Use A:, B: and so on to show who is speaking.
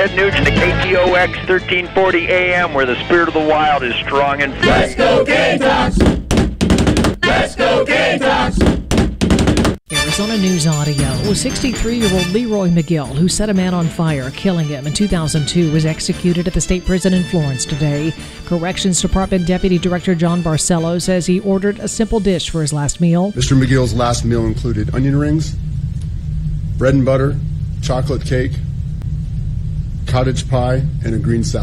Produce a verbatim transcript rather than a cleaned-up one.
A: Ted Nugent at K T O X thirteen forty A M, where the spirit of the wild is strong and free.
B: Let's go Gamecocks! Let's go Gamecocks!
C: Arizona News Audio. sixty-three-year-old Leroy McGill, who set a man on fire, killing him in two thousand two, was executed at the state prison in Florence today. Corrections Department Deputy Director John Barcelo says he ordered a simple dish for his last meal.
D: Mister McGill's last meal included onion rings, bread and butter, chocolate cake, cottage pie, and a green salad.